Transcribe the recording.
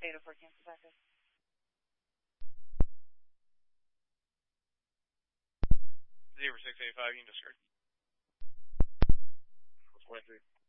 804 cancel back. 0685, you can discard. 23.